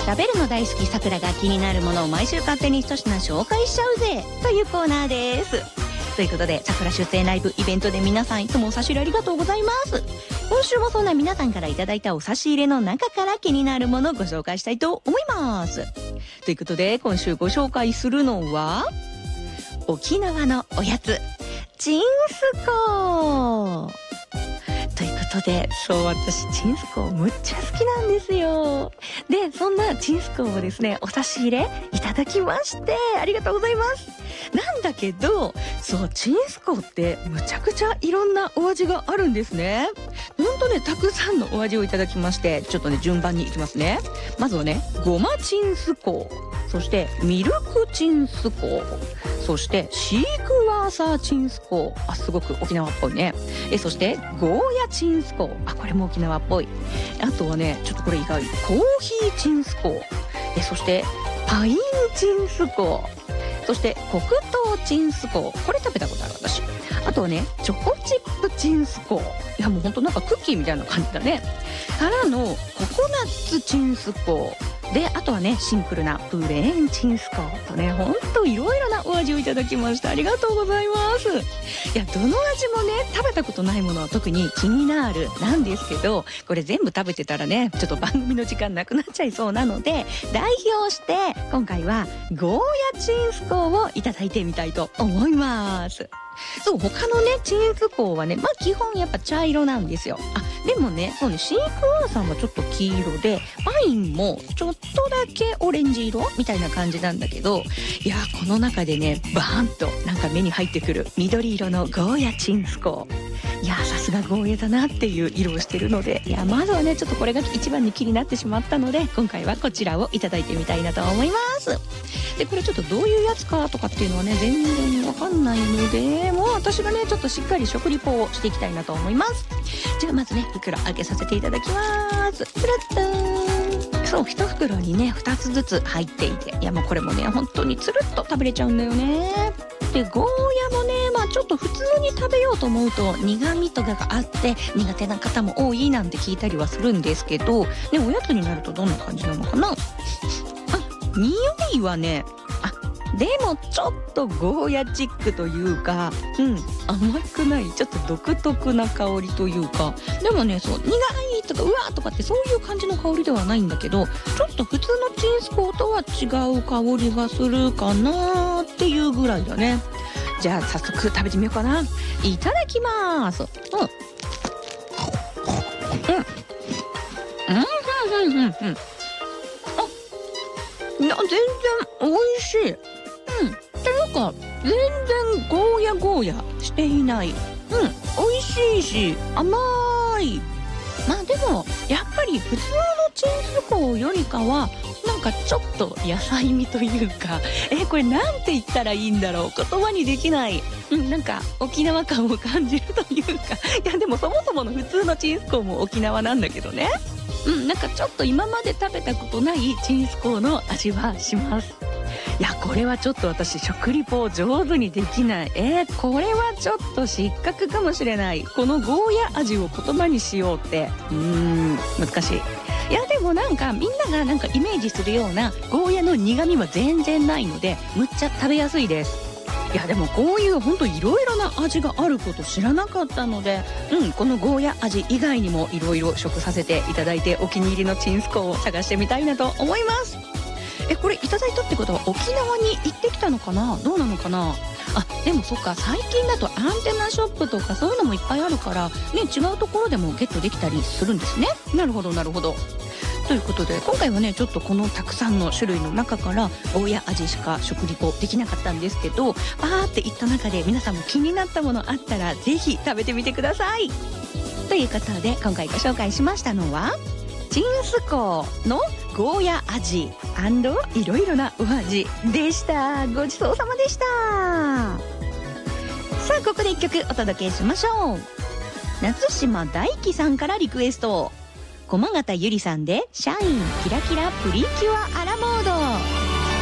食べるの大好きさくらが気になるものを毎週勝手に一品紹介しちゃうぜというコーナーです。ということで、さくら出演ライブイベントで皆さんいつもお差し入れありがとうございます。今週もそんな皆さんからいただいたお差し入れの中から気になるものをご紹介したいと思います。ということで、今週ご紹介するのは沖縄のおやつ、チンスコー。ということで、そう、私チンスコーむっちゃ好きなんですよ。で、そんなチンスコーをですね、お差し入れいただきまして、ありがとうございます。なんだけど、そう、チンスコーってむちゃくちゃいろんなお味があるんですね。ほんとね、たくさんのお味をいただきまして、ちょっとね、順番にいきますね。まずはね、ごまチンスコー、そしてミルクチンスコー、そしてシークワーサーチンスコー、すごく沖縄っぽいね。そしてゴーヤチンスコー、これも沖縄っぽい。あとはね、ちょっとこれ意外、コーヒーチンスコー、そしてパインチンスコー、そして黒糖チンスコー、これ食べたことある私。あとはね、チョコチップチンスコー、いやもうほんとなんかクッキーみたいな感じだね。からのココナッツチンスコーで、あとはね、シンプルなプレーンチンスコーとね、ほんといろいろなお味をいただきました。ありがとうございます。いや、どの味もね、食べたことないものは特に気になるなんですけど、これ全部食べてたらね、ちょっと番組の時間なくなっちゃいそうなので、代表して今回はゴーヤチンスコーをいただいてみたいと思います。そう、他のね、チンスコーはね、基本やっぱ茶色なんですよ。でもね、そうね、シークワーサーはちょっと黄色で、パインもちょっとだけオレンジ色みたいな感じなんだけど、いや、この中でね、バーンとなんか目に入ってくる緑色のゴーヤチンスコー。いや、さすがゴーヤだなっていう色をしてるので、いや、まずはね、ちょっとこれが一番に気になってしまったので、今回はこちらをいただいてみたいなと思います。で、これちょっとどういうやつかとかっていうのはね、全然わかんないので、もう私がね、ちょっとしっかり食リポをしていきたいなと思います。じゃあまずね、袋開けさせていただきます。プルッとー。そう、一袋にね、2つずつ入っていて、いやもうこれもね、本当につるっと食べれちゃうんだよね。で、ゴーヤもね、ちょっと普通に食べようと思うと苦味とかがあって苦手な方も多いなんて聞いたりはするんですけど、ね、おやつになるとどんな感じなのかな。匂いはね、でもちょっとゴーヤチックというか、甘くない、ちょっと独特な香りというか、でもね、そう、苦いとかうわーとかってそういう感じの香りではないんだけど、ちょっと普通のチンスコーとは違う香りがするかなーっていうぐらいだね。じゃあ早速食べてみようかな。いただきます。全然美味しい。っていうか全然ゴーヤしていない。美味しいし甘い。でもやっぱり普通のチンスコーよりかはなんかちょっと野菜味というか、これなんて言ったらいいんだろう、言葉にできない、なんか沖縄感を感じるというか、いやでもそもそもの普通のチンスコーも沖縄なんだけどね。なんかちょっと今まで食べたことないチンスコーの味はします。いや、これはちょっと私食リポを上手にできない。これはちょっと失格かもしれない。このゴーヤ味を言葉にしようって難しい。いやでもなんかみんながなんかイメージするようなゴーヤの苦味は全然ないので、むっちゃ食べやすいです。いやでもこういうほんといろいろな味があること知らなかったので、このゴーヤ味以外にもいろいろ食させていただいて、お気に入りのチンスコーを探してみたいなと思います。これいただいたってことは沖縄に行ってきたのかな、どうなのかな。でもそっか、最近だとアンテナショップとかそういうのもいっぱいあるからね、違うところでもゲットできたりするんですね。なるほどなるほど。ということで今回はね、ちょっとこのたくさんの種類の中からゴーヤ味しか食リポできなかったんですけど、バーっていった中で皆さんも気になったものあったらぜひ食べてみてください。ということで今回ご紹介しましたのはチンスコーのゴーヤ味&いろいろなお味でした。ごちそうさまでした。さあここで一曲お届けしましょう。夏島大輝さんからリクエスト、駒形ゆりさんでシャインキラキラプリキュアアラ